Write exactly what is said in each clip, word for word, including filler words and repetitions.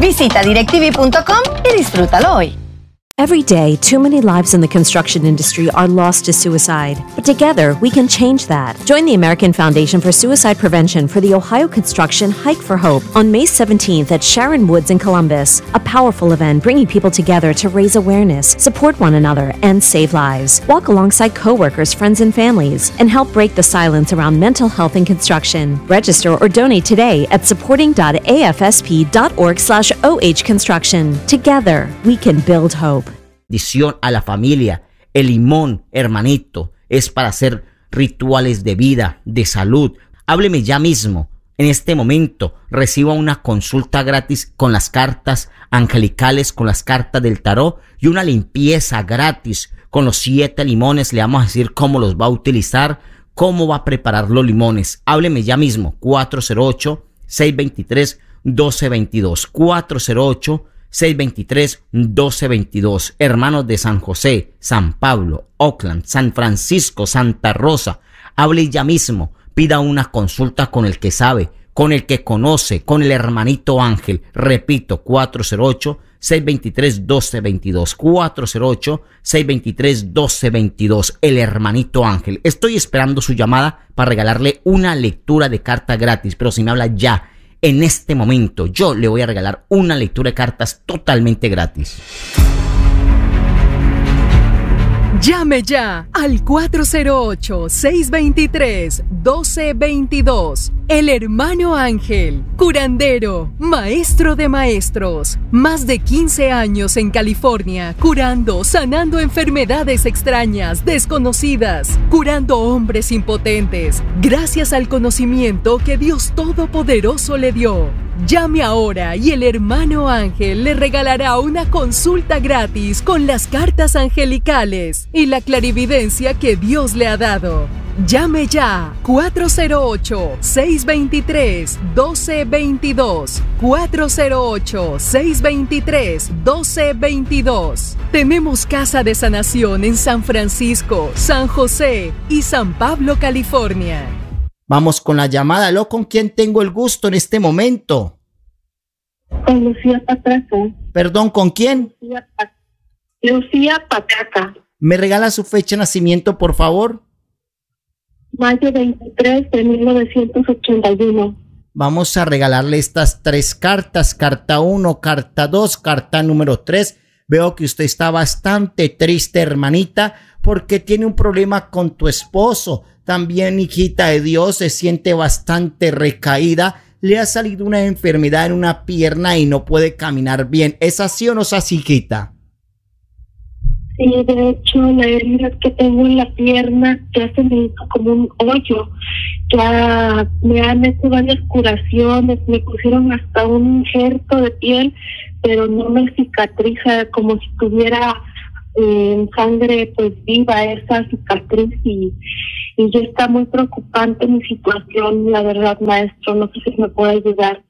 Visita directv punto com y disfrútalo hoy. Every day, too many lives in the construction industry are lost to suicide. But together, we can change that. Join the American Foundation for Suicide Prevention for the Ohio Construction Hike for Hope on May seventeenth at Sharon Woods in Columbus. A powerful event bringing people together to raise awareness, support one another, and save lives. Walk alongside coworkers, friends, and families, and help break the silence around mental health in construction. Register or donate today at supporting.afsp.org slash OH Construction. Together, we can build hope. Bendición a la familia. El limón, hermanito, es para hacer rituales de vida, de salud. Hábleme ya mismo. En este momento reciba una consulta gratis con las cartas angelicales, con las cartas del tarot y una limpieza gratis con los siete limones. Le vamos a decir cómo los va a utilizar, cómo va a preparar los limones. Hábleme ya mismo. cuatro cero ocho, seis dos tres, uno dos dos dos. cuatro cero ocho, seis dos tres, uno dos dos dos. Hermanos de San José, San Pablo, Oakland, San Francisco, Santa Rosa, hable ya mismo, pida una consulta con el que sabe, con el que conoce, con el hermanito Ángel. Repito, cuatro cero ocho, seis dos tres, uno dos dos dos, cuatro cero ocho, seis dos tres, uno dos dos dos, el hermanito Ángel. Estoy esperando su llamada para regalarle una lectura de carta gratis, pero si me habla ya, en este momento, yo le voy a regalar una lectura de cartas totalmente gratis. Llame ya al cuatro cero ocho, seis dos tres, uno dos dos dos. El hermano Ángel, curandero, maestro de maestros. Más de quince años en California, curando, sanando enfermedades extrañas, desconocidas, curando hombres impotentes, gracias al conocimiento que Dios Todopoderoso le dio. Llame ahora y el hermano Ángel le regalará una consulta gratis con las cartas angelicales y la clarividencia que Dios le ha dado. Llame ya cuatro cero ocho, seis dos tres, uno dos dos dos, cuatro cero ocho, seis dos tres, uno dos dos dos. Tenemos casa de sanación en San Francisco, San José y San Pablo, California. Vamos con la llamada. ¿Aló? ¿Con quién tengo el gusto en este momento? Con Lucía Patraca. Perdón, ¿con quién? Lucía, pa- Lucía Patraca. ¿Me regala su fecha de nacimiento, por favor? Mayo veintitrés de mil novecientos ochenta y uno. Vamos a regalarle estas tres cartas. Carta uno, carta dos, carta número tres. Veo que usted está bastante triste, hermanita, porque tiene un problema con tu esposo. También, hijita de Dios, se siente bastante recaída. Le ha salido una enfermedad en una pierna y no puede caminar bien. ¿Es así o no es así, hijita? Sí, de hecho, la herida que tengo en la pierna ya se me hizo como un hoyo. Ya me han hecho varias curaciones, me pusieron hasta un injerto de piel, pero no me cicatriza, como si tuviera eh, sangre pues viva esa cicatriz, y, y ya está muy preocupante mi situación, la verdad, maestro. No sé si me puede ayudar.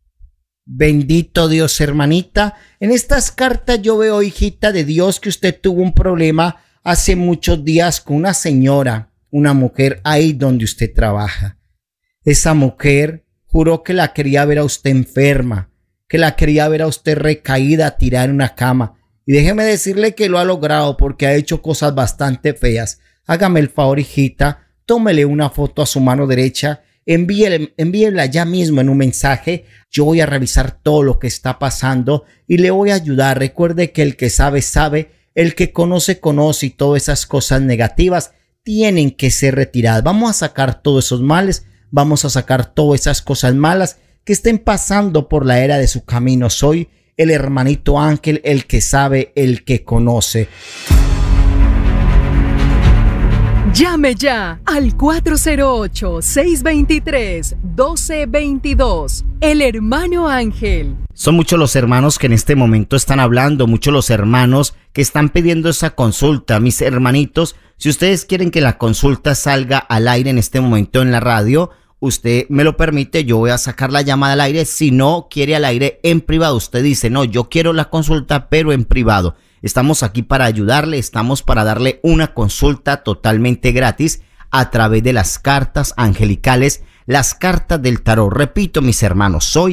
Bendito Dios, hermanita. En estas cartas yo veo, hijita de Dios, que usted tuvo un problema hace muchos días con una señora, una mujer ahí donde usted trabaja. Esa mujer juró que la quería ver a usted enferma, que la quería ver a usted recaída, tirada en una cama. Y déjeme decirle que lo ha logrado, porque ha hecho cosas bastante feas. Hágame el favor, hijita, tómele una foto a su mano derecha, envíele, envíela ya mismo en un mensaje. Yo voy a revisar todo lo que está pasando y le voy a ayudar. Recuerde que el que sabe, sabe, el que conoce, conoce, y todas esas cosas negativas tienen que ser retiradas. Vamos a sacar todos esos males, vamos a sacar todas esas cosas malas que estén pasando por la era de su camino. Soy el hermanito Ángel, el que sabe, el que conoce. Llame ya al cuatro cero ocho, seis dos tres, uno dos dos dos. El hermano Ángel. Son muchos los hermanos que en este momento están hablando, muchos los hermanos que están pidiendo esa consulta. Mis hermanitos, si ustedes quieren que la consulta salga al aire en este momento en la radio, usted me lo permite, yo voy a sacar la llamada al aire. Si no quiere al aire, en privado, usted dice, no, yo quiero la consulta, pero en privado. Estamos aquí para ayudarle, estamos para darle una consulta totalmente gratis a través de las cartas angelicales, las cartas del tarot. Repito, mis hermanos, soy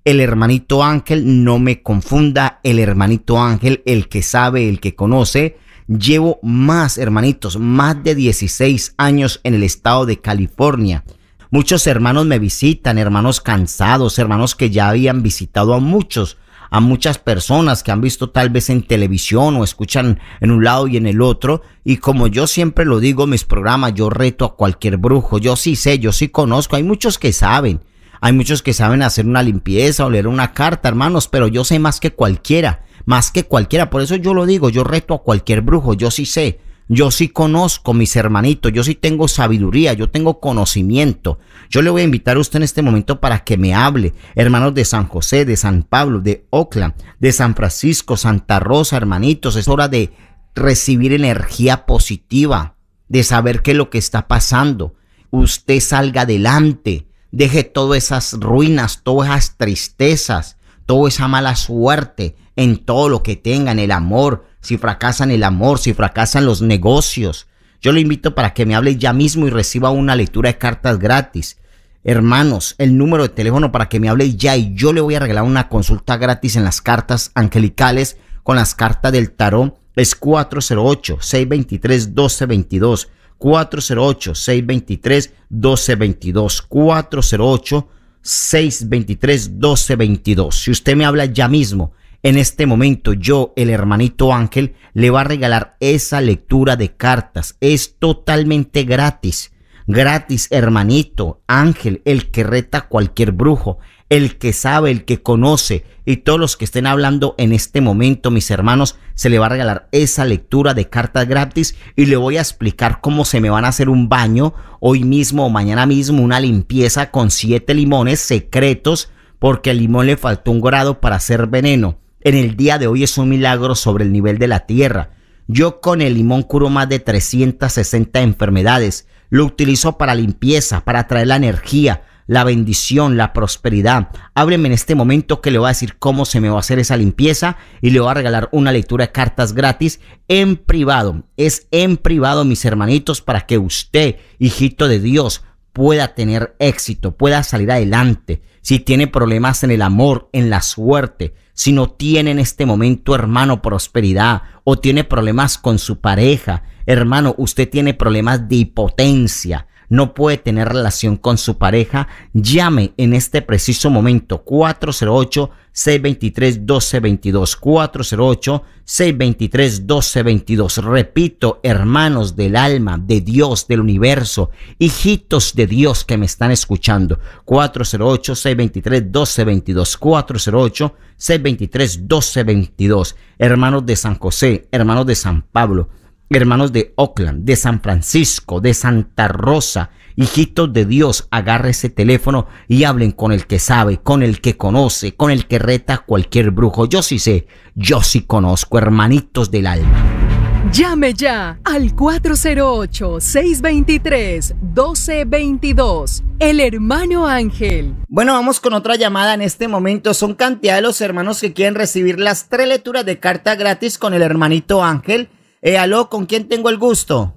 El hermanito Ángel, no me confunda, el hermanito Ángel, el que sabe, el que conoce. Llevo más, hermanitos, más de dieciséis años en el estado de California. Muchos hermanos me visitan, hermanos cansados, hermanos que ya habían visitado a muchos, a muchas personas que han visto tal vez en televisión o escuchan en un lado y en el otro. Y como yo siempre lo digo en mis programas, yo reto a cualquier brujo. Yo sí sé, yo sí conozco, hay muchos que saben. Hay muchos que saben hacer una limpieza o leer una carta, hermanos, pero yo sé más que cualquiera, más que cualquiera. Por eso yo lo digo, yo reto a cualquier brujo, yo sí sé, yo sí conozco, mis hermanitos, yo sí tengo sabiduría, yo tengo conocimiento. Yo le voy a invitar a usted en este momento para que me hable, hermanos de San José, de San Pablo, de Oakland, de San Francisco, Santa Rosa, hermanitos. Es hora de recibir energía positiva, de saber qué es lo que está pasando. Usted salga adelante. Deje todas esas ruinas, todas esas tristezas, toda esa mala suerte en todo lo que tenga, en el amor. Si fracasan el amor, si fracasan los negocios. Yo lo invito para que me hable ya mismo y reciba una lectura de cartas gratis. Hermanos, el número de teléfono para que me hable ya y yo le voy a regalar una consulta gratis en las cartas angelicales con las cartas del tarot. Es cuatro cero ocho, seis dos tres, uno dos dos dos. cuatro cero ocho, seis dos tres, uno dos dos dos, cuatro cero ocho, seis dos tres, uno dos dos dos. Si usted me habla ya mismo, en este momento, yo, el hermanito Ángel, le va a regalar esa lectura de cartas. Es totalmente gratis. Gratis, hermanito Ángel, el que reta a cualquier brujo, el que sabe, el que conoce, y todos los que estén hablando en este momento, mis hermanos, se le va a regalar esa lectura de cartas gratis y le voy a explicar cómo se me van a hacer un baño hoy mismo o mañana mismo, una limpieza con siete limones secretos, porque al limón le faltó un grado para hacer veneno. En el día de hoy es un milagro sobre el nivel de la tierra. Yo con el limón curo más de trescientas sesenta enfermedades. Lo utilizo para limpieza, para traer la energía, la bendición, la prosperidad. Hábleme en este momento que le voy a decir cómo se me va a hacer esa limpieza y le voy a regalar una lectura de cartas gratis en privado. Es en privado, mis hermanitos, para que usted, hijito de Dios, pueda tener éxito, pueda salir adelante. Si tiene problemas en el amor, en la suerte, si no tiene en este momento, hermano, prosperidad, o tiene problemas con su pareja, hermano, usted tiene problemas de impotencia, no puede tener relación con su pareja, llame en este preciso momento cuatro cero ocho, seis dos tres, uno dos dos dos, cuatro cero ocho, seis dos tres, uno dos dos dos. Repito, hermanos del alma, de Dios, del universo, hijitos de Dios que me están escuchando, cuatro cero ocho, seis dos tres, uno dos dos dos, cuatro cero ocho, seis dos tres, uno dos dos dos. Hermanos de San José, hermanos de San Pablo, hermanos de Oakland, de San Francisco, de Santa Rosa, hijitos de Dios, agarre ese teléfono y hablen con el que sabe, con el que conoce, con el que reta a cualquier brujo. Yo sí sé, yo sí conozco, hermanitos del alma. Llame ya al cuatro cero ocho, seis dos tres, uno dos dos dos. El hermano Ángel. Bueno, vamos con otra llamada en este momento. Son cantidad de los hermanos que quieren recibir las tres lecturas de carta gratis con el hermanito Ángel. Eh, aló, ¿con quién tengo el gusto?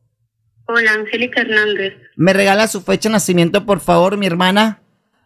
Hola, Angélica Hernández. ¿Me regala su fecha de nacimiento, por favor, mi hermana?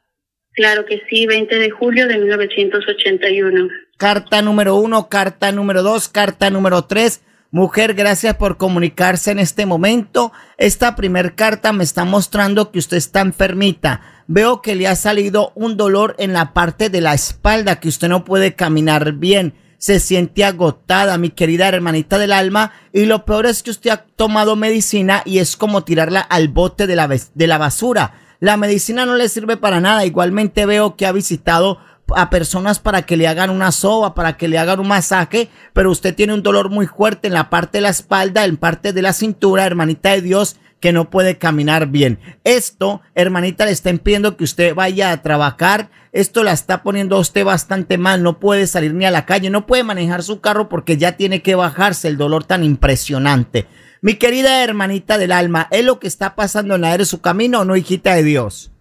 Claro que sí, veinte de julio de mil novecientos ochenta y uno. Carta número uno, carta número dos, carta número tres. Mujer, gracias por comunicarse en este momento. Esta primer carta me está mostrando que usted está enfermita. Veo que le ha salido un dolor en la parte de la espalda, que usted no puede caminar bien. Se siente agotada, mi querida hermanita del alma, y lo peor es que usted ha tomado medicina y es como tirarla al bote de la, de la basura. La medicina no le sirve para nada. Igualmente veo que ha visitado a personas para que le hagan una soba, para que le hagan un masaje, pero usted tiene un dolor muy fuerte en la parte de la espalda, en parte de la cintura, hermanita de Dios, que no puede caminar bien. Esto, hermanita, le está impidiendo que usted vaya a trabajar. Esto la está poniendo a usted bastante mal. No puede salir ni a la calle, no puede manejar su carro porque ya tiene que bajarse el dolor tan impresionante. Mi querida hermanita del alma, ¿es lo que está pasando en la de su camino o no, hijita de Dios?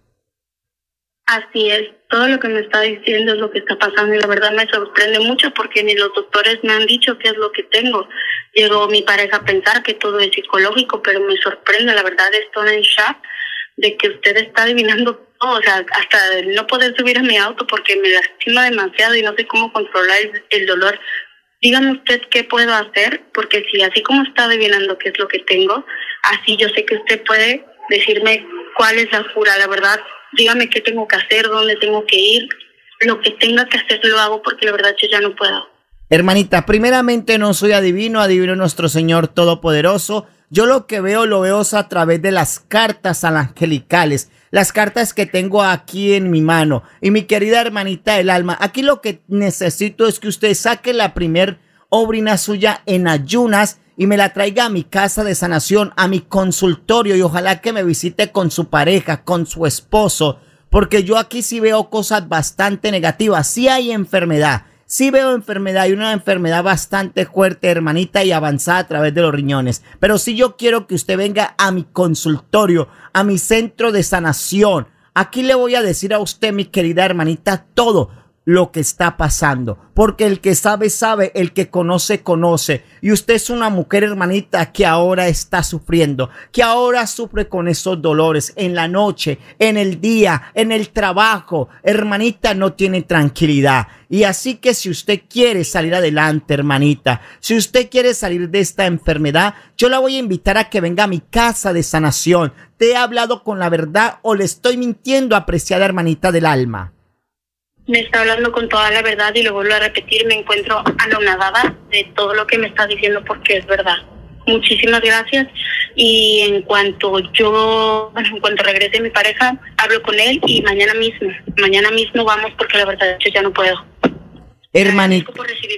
Así es, todo lo que me está diciendo es lo que está pasando y la verdad me sorprende mucho porque ni los doctores me han dicho qué es lo que tengo. Llegó mi pareja a pensar que todo es psicológico, pero me sorprende, la verdad estoy en shock de que usted está adivinando No, o sea, hasta no poder subir a mi auto porque me lastima demasiado y no sé cómo controlar el, el dolor. Dígame usted qué puedo hacer, porque si así como está adivinando qué es lo que tengo, así yo sé que usted puede decirme cuál es la cura, la verdad. Dígame qué tengo que hacer, dónde tengo que ir, lo que tenga que hacer lo hago porque la verdad yo ya no puedo. Hermanita, primeramente no soy adivino, adivino nuestro Señor Todopoderoso. Yo lo que veo, lo veo a través de las cartas angelicales, las cartas que tengo aquí en mi mano. Y mi querida hermanita del alma, aquí lo que necesito es que usted saque la primer obrina suya en ayunas y me la traiga a mi casa de sanación, a mi consultorio, y ojalá que me visite con su pareja, con su esposo, porque yo aquí sí veo cosas bastante negativas. Sí hay enfermedad. Sí veo enfermedad y una enfermedad bastante fuerte, hermanita, y avanzada a través de los riñones. Pero sí yo quiero que usted venga a mi consultorio, a mi centro de sanación. Aquí le voy a decir a usted, mi querida hermanita, todo lo que está pasando. Porque el que sabe, sabe, el que conoce, conoce. Y usted es una mujer, hermanita, que ahora está sufriendo, que ahora sufre con esos dolores en la noche, en el día, en el trabajo. Hermanita, no tiene tranquilidad. Y así que si usted quiere salir adelante, hermanita, si usted quiere salir de esta enfermedad, yo la voy a invitar a que venga a mi casa de sanación. ¿Te he hablado con la verdad o le estoy mintiendo, apreciada hermanita del alma? Me está hablando con toda la verdad y lo vuelvo a repetir, me encuentro anonadada de todo lo que me está diciendo porque es verdad. Muchísimas gracias y en cuanto yo, bueno, en cuanto regrese mi pareja, hablo con él y mañana mismo, mañana mismo vamos porque la verdad yo ya no puedo. Hermanita,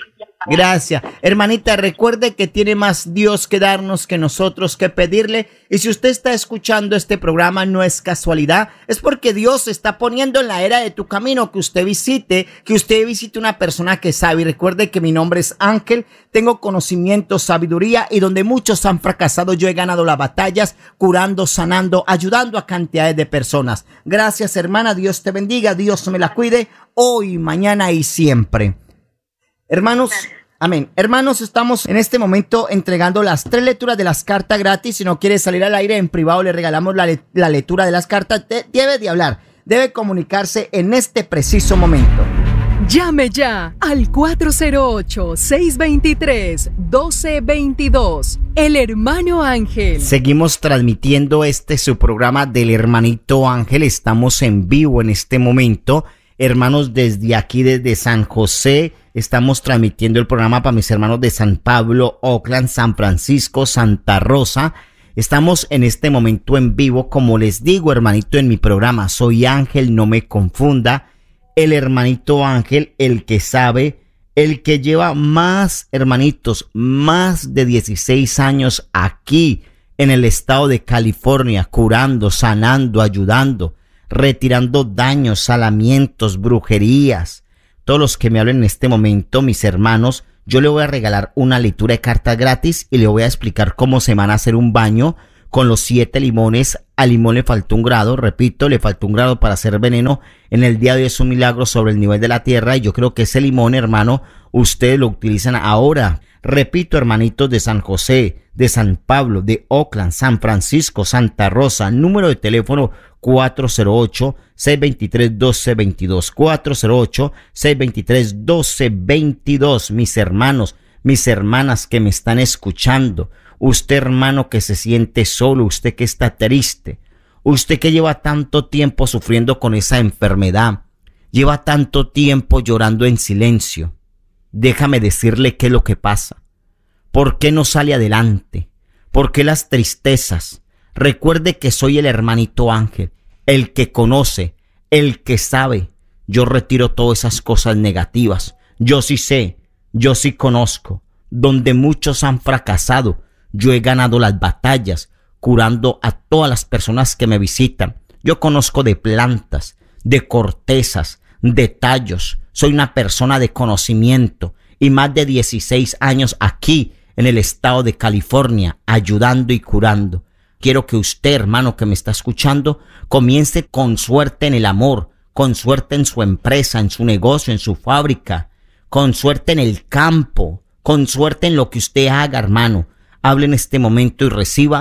gracias. Hermanita, recuerde que tiene más Dios que darnos que nosotros que pedirle. Y si usted está escuchando este programa, no es casualidad, es porque Dios está poniendo en la era de tu camino que usted visite, que usted visite una persona que sabe. Y recuerde que mi nombre es Ángel, tengo conocimiento, sabiduría, y donde muchos han fracasado, yo he ganado las batallas, curando, sanando, ayudando a cantidades de personas. Gracias, hermana, Dios te bendiga, Dios me la cuide, hoy, mañana y siempre. Hermanos, amén. Hermanos, estamos en este momento entregando las tres lecturas de las cartas gratis. Si no quiere salir al aire, en privado le regalamos la, le la lectura de las cartas. De debe de hablar, debe comunicarse en este preciso momento. Llame ya al cuatro cero ocho, seis dos tres, uno dos dos dos. El Hermano Ángel. Seguimos transmitiendo este su programa del Hermanito Ángel. Estamos en vivo en este momento. Hermanos, desde aquí, desde San José, estamos transmitiendo el programa para mis hermanos de San Pablo, Oakland, San Francisco, Santa Rosa. Estamos en este momento en vivo, como les digo, hermanito, en mi programa. Soy Ángel, no me confunda. El Hermanito Ángel, el que sabe, el que lleva más, hermanitos, más de dieciséis años aquí en el estado de California, curando, sanando, ayudando, retirando daños, salamientos, brujerías. Todos los que me hablen en este momento, mis hermanos, yo le voy a regalar una lectura de cartas gratis y le voy a explicar cómo se van a hacer un baño con los siete limones. Al limón le faltó un grado, repito, le faltó un grado para hacer veneno. En el día de hoy es un milagro sobre el nivel de la tierra y yo creo que ese limón, hermano, ustedes lo utilizan ahora. Repito, hermanitos de San José, de San Pablo, de Oakland, San Francisco, Santa Rosa, número de teléfono cuatro cero ocho, seis dos tres, uno dos dos dos, cuatro cero ocho, seis dos tres, uno dos dos dos. Mis hermanos, mis hermanas que me están escuchando, usted hermano que se siente solo, usted que está triste, usted que lleva tanto tiempo sufriendo con esa enfermedad, lleva tanto tiempo llorando en silencio, déjame decirle qué es lo que pasa. ¿Por qué no sale adelante? ¿Por qué las tristezas? Recuerde que soy el Hermanito Ángel, el que conoce, el que sabe. Yo retiro todas esas cosas negativas. Yo sí sé, yo sí conozco. Donde muchos han fracasado, yo he ganado las batallas, curando a todas las personas que me visitan. Yo conozco de plantas, de cortezas, de tallos. Soy una persona de conocimiento y más de dieciséis años aquí en el estado de California, ayudando y curando. Quiero que usted, hermano que me está escuchando, comience con suerte en el amor, con suerte en su empresa, en su negocio, en su fábrica, con suerte en el campo, con suerte en lo que usted haga, hermano. Hable en este momento y reciba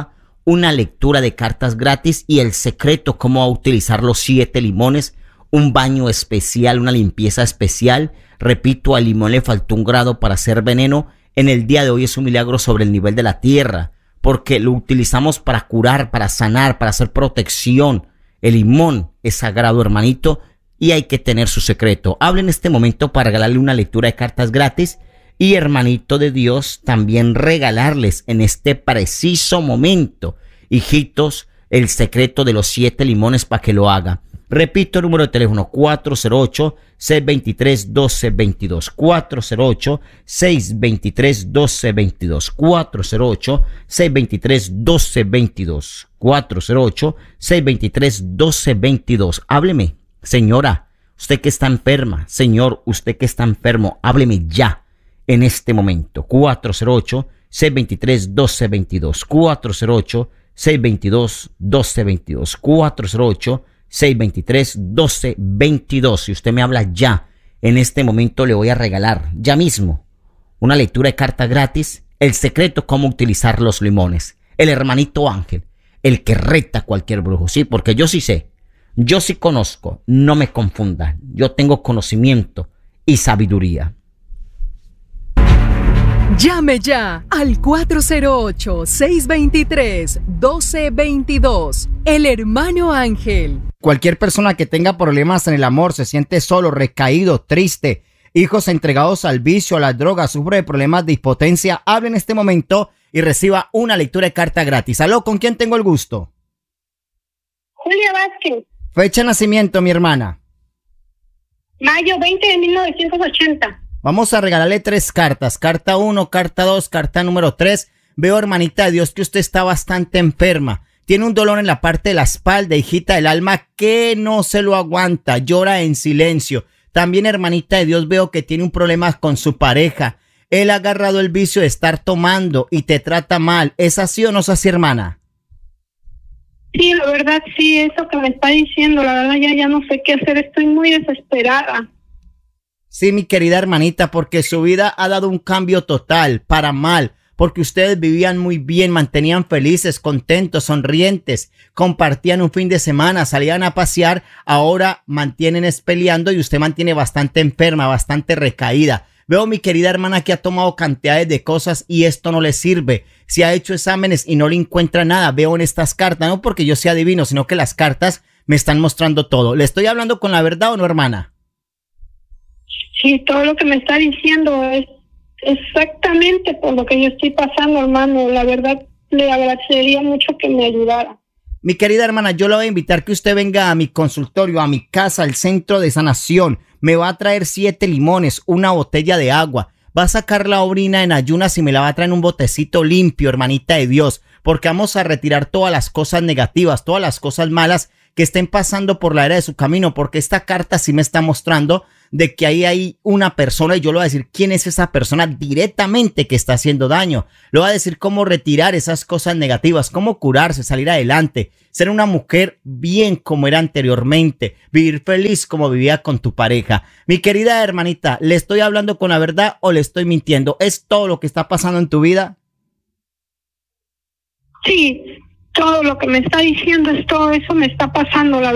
una lectura de cartas gratis y el secreto cómo utilizar los siete limones, un baño especial, una limpieza especial. Repito, al limón le faltó un grado para ser veneno. En el día de hoy es un milagro sobre el nivel de la tierra, porque lo utilizamos para curar, para sanar, para hacer protección. El limón es sagrado, hermanito, y hay que tener su secreto. Hable en este momento para regalarle una lectura de cartas gratis y, hermanito de Dios, también regalarles en este preciso momento, hijitos, el secreto de los siete limones para que lo haga. Repito el número de teléfono cuatro cero ocho, seis dos tres, uno dos dos dos, cuatro cero ocho, seis dos tres, uno dos dos dos, cuatro cero ocho, seis dos tres, uno dos dos dos, cuatro cero ocho, seis dos tres, uno dos dos dos. Hábleme, señora, usted que está enferma, señor, usted que está enfermo, hábleme ya en este momento. cuatro cero ocho, seis dos tres, uno dos dos dos, cuatro cero ocho, seis dos dos, uno dos dos dos, cuatro cero ocho, seis dos tres, uno dos dos dos. Si usted me habla ya, en este momento le voy a regalar, ya mismo, una lectura de carta gratis, el secreto cómo utilizar los limones. El hermanito Ángel, el que reta a cualquier brujo, sí, porque yo sí sé, yo sí conozco, no me confundan, yo tengo conocimiento y sabiduría. Llame ya al cuatro cero ocho, seis dos tres, uno dos dos dos. El hermano Ángel. Cualquier persona que tenga problemas en el amor, se siente solo, recaído, triste, hijos entregados al vicio, a las drogas, sufre de problemas de impotencia, hable en este momento y reciba una lectura de carta gratis. Aló, ¿con quién tengo el gusto? Julia Vázquez, Fecha de nacimiento, mi hermana. mayo veinte de mil novecientos ochenta. Vamos a regalarle tres cartas. Carta uno, carta dos, carta número tres. Veo, hermanita de Dios, que usted está bastante enferma. Tiene un dolor en la parte de la espalda, hijita del alma, que no se lo aguanta. Llora en silencio. También, hermanita de Dios, veo que tiene un problema con su pareja. Él ha agarrado el vicio de estar tomando y te trata mal. ¿Es así o no es así, hermana? Sí, la verdad, sí, eso que me está diciendo, la verdad ya, ya no sé qué hacer, estoy muy desesperada. Sí, mi querida hermanita, porque su vida ha dado un cambio total, para mal, porque ustedes vivían muy bien, mantenían felices, contentos, sonrientes, compartían un fin de semana, salían a pasear, ahora mantienen es peleando y usted mantiene bastante enferma, bastante recaída. Veo, mi querida hermana, que ha tomado cantidades de cosas y esto no le sirve. Si ha hecho exámenes y no le encuentra nada, veo en estas cartas, no porque yo sea divino, sino que las cartas me están mostrando todo. ¿Le estoy hablando con la verdad o no, hermana? Sí, todo lo que me está diciendo es exactamente por lo que yo estoy pasando, hermano. La verdad, le agradecería mucho que me ayudara. Mi querida hermana, yo le voy a invitar que usted venga a mi consultorio, a mi casa, al centro de sanación. Me va a traer siete limones, una botella de agua. Va a sacar la orina en ayunas y me la va a traer en un botecito limpio, hermanita de Dios. Porque vamos a retirar todas las cosas negativas, todas las cosas malas que estén pasando por la era de su camino. Porque esta carta sí me está mostrando de que ahí hay una persona y yo le voy a decir quién es esa persona directamente que está haciendo daño. Le voy a decir cómo retirar esas cosas negativas, cómo curarse, salir adelante, ser una mujer bien como era anteriormente, vivir feliz como vivía con tu pareja. Mi querida hermanita, ¿le estoy hablando con la verdad o le estoy mintiendo? ¿Es todo lo que está pasando en tu vida? Sí, todo lo que me está diciendo es todo eso me está pasando, la